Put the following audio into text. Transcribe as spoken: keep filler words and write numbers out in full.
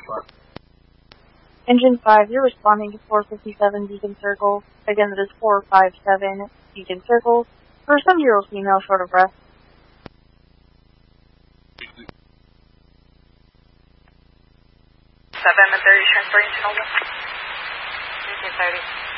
five. Engine five, you're responding to four fifty-seven Beacon Circle. Again, that is four five seven Beacon Circle. For some Euro female short of breath. seven and thirty, transferring to Nova. thirty.